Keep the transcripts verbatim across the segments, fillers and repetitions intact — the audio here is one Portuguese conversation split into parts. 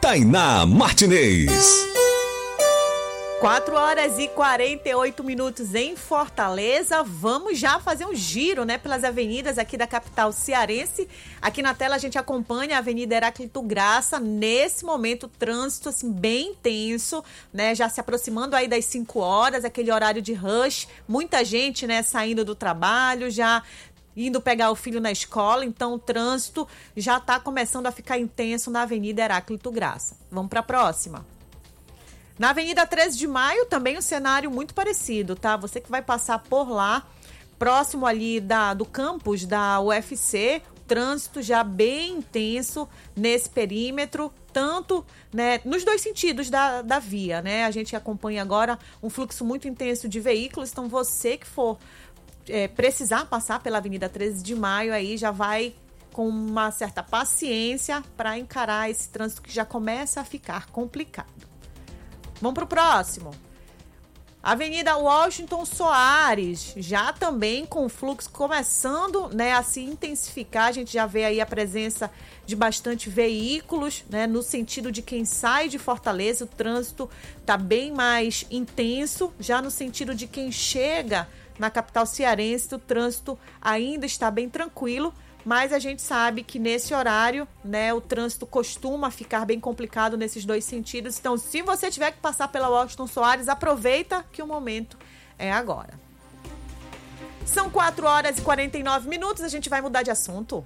Tainá Martinez. quatro horas e quarenta e oito minutos em Fortaleza. Vamos já fazer um giro, né, pelas avenidas aqui da capital cearense. Aqui na tela a gente acompanha a Avenida Heráclito Graça. Nesse momento, o trânsito assim, bem intenso, né, já se aproximando aí das cinco horas, aquele horário de rush. Muita gente, né, saindo do trabalho, já indo pegar o filho na escola. Então, o trânsito já está começando a ficar intenso na Avenida Heráclito Graça. Vamos para a próxima. Na Avenida treze de Maio, também um cenário muito parecido, tá? Você que vai passar por lá, próximo ali da, do campus da U F C, trânsito já bem intenso nesse perímetro, tanto, né, nos dois sentidos da, da via, né? A gente acompanha agora um fluxo muito intenso de veículos, então você que for é, precisar passar pela Avenida treze de Maio, aí já vai com uma certa paciência para encarar esse trânsito que já começa a ficar complicado. Vamos para o próximo. Avenida Washington Soares, já também com o fluxo começando, né, a se intensificar. A gente já vê aí a presença de bastante veículos, né, no sentido de quem sai de Fortaleza. O trânsito está bem mais intenso. Já no sentido de quem chega na capital cearense, o trânsito ainda está bem tranquilo. Mas a gente sabe que nesse horário, né, o trânsito costuma ficar bem complicado nesses dois sentidos. Então, se você tiver que passar pela Washington Soares, aproveita que o momento é agora. São quatro horas e quarenta e nove minutos, a gente vai mudar de assunto.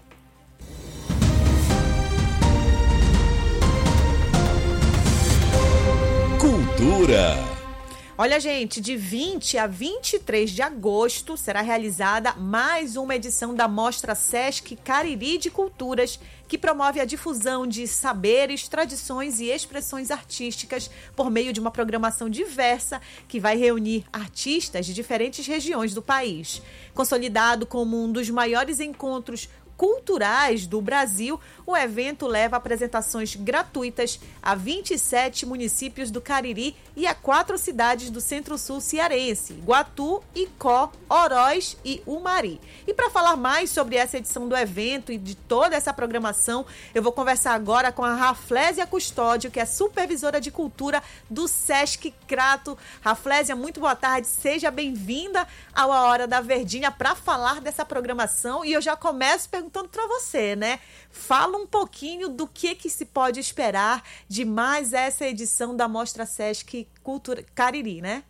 Cultura. Olha, gente, de vinte a vinte e três de agosto será realizada mais uma edição da Mostra Sesc Cariri de Culturas, que promove a difusão de saberes, tradições e expressões artísticas por meio de uma programação diversa que vai reunir artistas de diferentes regiões do país. Consolidado como um dos maiores encontros culturais do Brasil, o evento leva apresentações gratuitas a vinte e sete municípios do Cariri e a quatro cidades do Centro-Sul cearense: Iguatu, Icó, Oroz e Umari. E para falar mais sobre essa edição do evento e de toda essa programação, eu vou conversar agora com a Raflésia Custódio, que é supervisora de cultura do Sesc Crato. Raflésia, muito boa tarde, seja bem-vinda ao A Hora da Verdinha para falar dessa programação. E eu já começo perguntando para você, né? Fala um pouquinho do que, que se pode esperar de mais essa edição da Mostra Sesc Cultura Cariri, né?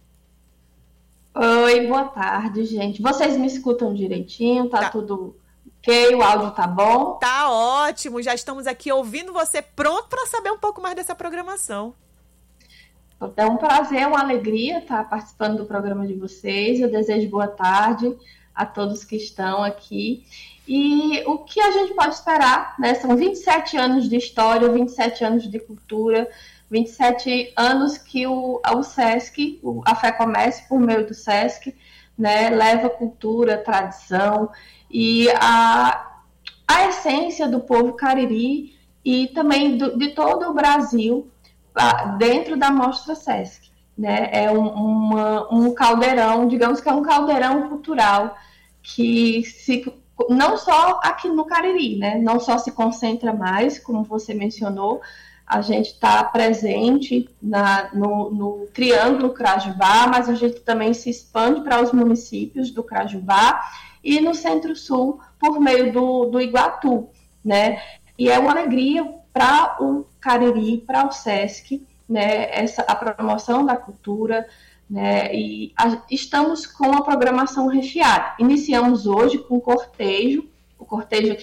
Oi, boa tarde, gente. Vocês me escutam direitinho? Tá, tá tudo ok? O áudio tá bom? Tá ótimo. Já estamos aqui ouvindo você, pronto para saber um pouco mais dessa programação. É um prazer, uma alegria estar participando do programa de vocês. Eu desejo boa tarde a todos que estão aqui. E o que a gente pode esperar, né? São vinte e sete anos de história, vinte e sete anos de cultura, vinte e sete anos que o, o Sesc, o, a FEComércio, por meio do Sesc, né, leva cultura, tradição e a, a essência do povo cariri e também do, de todo o Brasil dentro da Mostra Sesc. Né? É um, uma, um caldeirão, digamos que é um caldeirão cultural que se... não só aqui no Cariri, né? Não só se concentra mais, como você mencionou, a gente está presente na, no, no Triângulo Crajubá, mas a gente também se expande para os municípios do Crajubá e no Centro-Sul por meio do, do Iguatu, né? E é uma alegria para o Cariri, para o Sesc, né? Essa, a promoção da cultura, né, e a, estamos com a programação recheada. Iniciamos hoje com o cortejo, o cortejo aqui